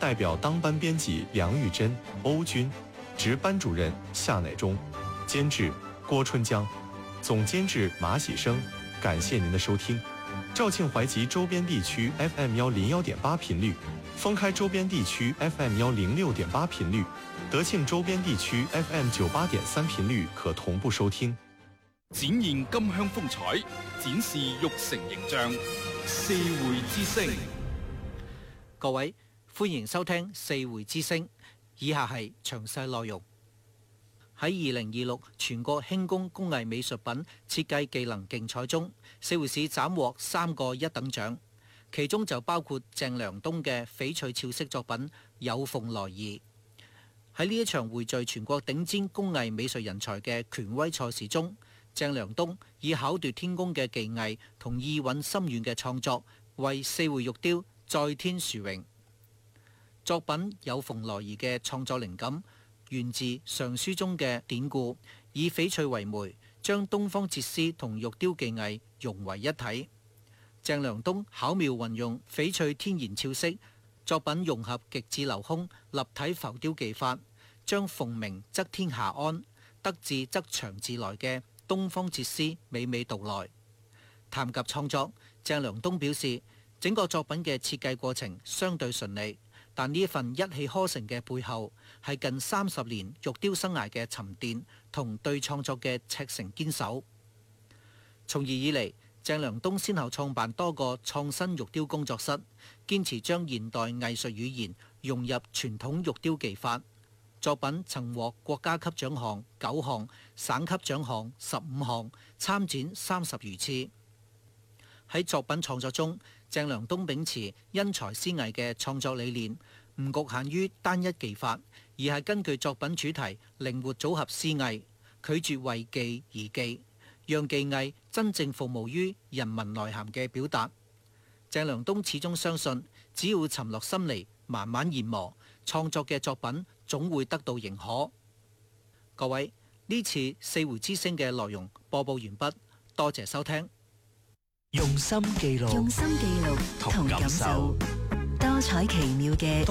代表当班编辑梁玉珍、欧军，值班主任夏乃忠，监制郭春江，总监制马喜生。感谢您的收听。肇庆淮集周边地区 FM101.8频率，封开周边地区 FM106.8频率，德庆周邊地區 FM98.3頻率可同步收聽。 展現金鄉風采，展示玉城形象。四會之聲， 各位歡迎收聽四會之聲，以下係詳細內容。喺2026全國輕工工藝美術品設計技能競賽中，四會市斬獲3個一等獎，其中就包括鄭良東嘅翡翠俏飾作品有鳳來儀。喺呢一場匯聚全國頂尖工藝美術人才嘅權威賽事中，鄭良東以巧奪天工嘅技藝同意蘊深遠嘅創作，為四會玉雕再添殊榮。作品有鳳來儀嘅創作靈感源自尚書中嘅典故，以翡翠為媒，將東方哲思同玉雕技藝融為一體。鄭良東巧妙運用翡翠天然俏飾，作品融合極致鏤空、立體浮雕技法，將鳳鳴則天下安，得志則長自來嘅東方哲思娓娓道來。談及創作，鄭良東表示，整個作品嘅設計過程相對順利，但呢一份一氣呵成嘅背後，係近30年玉雕生涯嘅沉澱同對創作嘅赤誠堅守。從而以嚟，鄭良東先後創辦多個創新玉雕工作室，堅持將現代藝術語言融入傳統玉雕技法。作品曾獲國家級獎項9項、省級獎項15項，參展30餘次。喺作品創作中，鄭良東秉持因材施藝嘅創作理念，唔局限於單一技法，而係根據作品主題靈活組合施藝，拒絕為技而技，讓技藝真正服務於人民內涵嘅表達。鄭良東始終相信，只要沉落心嚟，慢慢研磨，創作嘅作品總會得到認可。各位，呢次四會之聲嘅內容播報完畢，多謝收聽。 用心記錄，同感受多彩奇妙嘅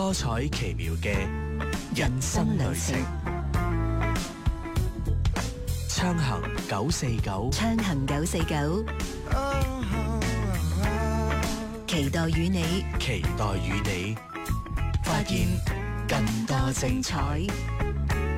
人生旅程。昌行949， 期待與你發現更多精彩。